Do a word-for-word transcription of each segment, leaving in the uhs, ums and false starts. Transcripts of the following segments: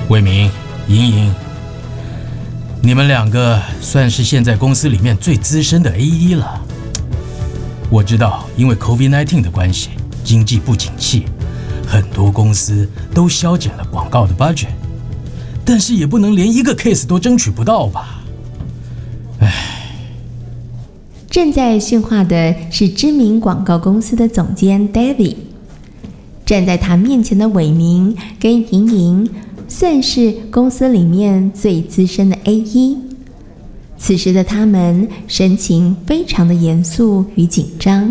魏明、莹莹，你们两个算是现在公司里面最资深的 A E 了。我知道，因为 COVID 十九 的关系，经济不景气，很多公司都削减了广告的 budget， 但是也不能连一个 case 都争取不到吧？唉。 正在训话的是知名广告公司的总监 David， 站在他面前的伟明跟莹莹算是公司里面最资深的 A E。 此时的他们神情非常的严肃与紧张。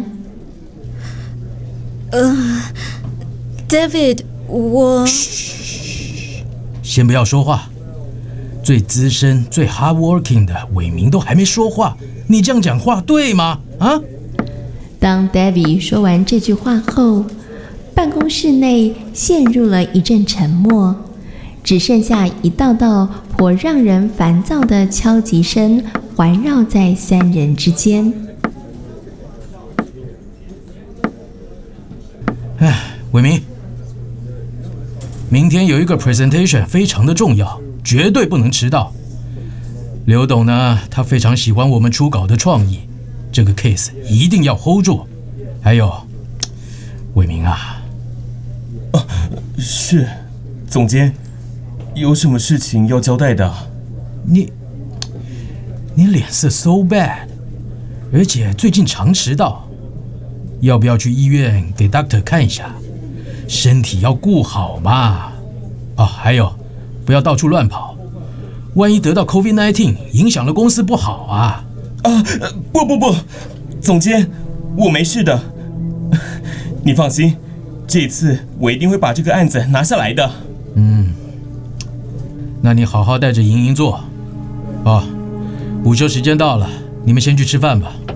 呃 David， 我…… 先不要说话，最资深最 hardworking 的伟明都还没说话，你这样讲话对吗？啊？ 当 David 说完这句话后，办公室内陷入了一阵沉默，只剩下一道道颇让人烦躁的敲击声环绕在三人之间。 唉，伟明，明天有一个 presentation 非常的重要，绝对不能迟到。刘董呢，他非常喜欢我们初稿的创意，这个 case 一定要 hold 住。还有，伟明啊， 啊，是，总监，有什么事情要交代的？ 你，你脸色 so bad， 而且最近常迟到，要不要去医院给 doctor 看一下？身体要顾好嘛。哦，还有，不要到处乱跑，万一得到 COVID 十九， 影响了公司不好啊！ 啊，不不不，总监，我没事的，你放心，这次我一定会把这个案子拿下来的。 嗯，那你好好带着莹莹做。哦，午休时间到了，你们先去吃饭吧。